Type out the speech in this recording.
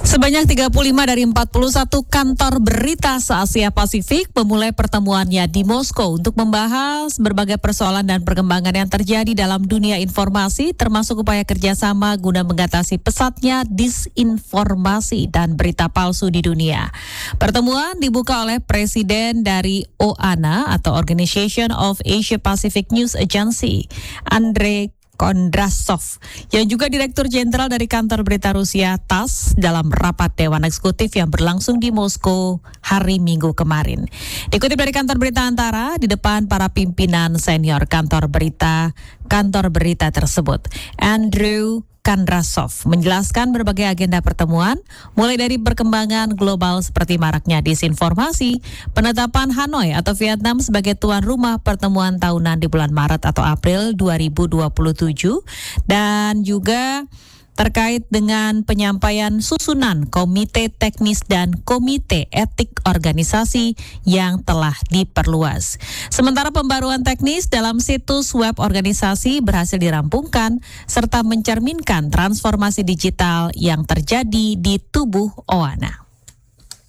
Sebanyak 35 dari 41 kantor berita se-Asia Pasifik memulai pertemuannya di Moskow untuk membahas berbagai persoalan dan perkembangan yang terjadi dalam dunia informasi, termasuk upaya kerjasama guna mengatasi pesatnya disinformasi dan berita palsu di dunia. Pertemuan dibuka oleh Presiden dari OANA atau Organization of Asia Pacific News Agency, Andrei Kondrasov, yang juga Direktur Jenderal dari Kantor Berita Rusia TASS dalam rapat Dewan Eksekutif yang berlangsung di Moskow hari Minggu kemarin. Dikutip dari Kantor Berita Antara, di depan para pimpinan senior kantor berita tersebut, Andrew Kondrasov menjelaskan berbagai agenda pertemuan, mulai dari perkembangan global seperti maraknya disinformasi, penetapan Hanoi atau Vietnam sebagai tuan rumah pertemuan tahunan di bulan Maret atau April 2027, dan juga terkait dengan penyampaian susunan Komite Teknis dan Komite Etik Organisasi yang telah diperluas. Sementara pembaruan teknis dalam situs web organisasi berhasil dirampungkan serta mencerminkan transformasi digital yang terjadi di tubuh OANA.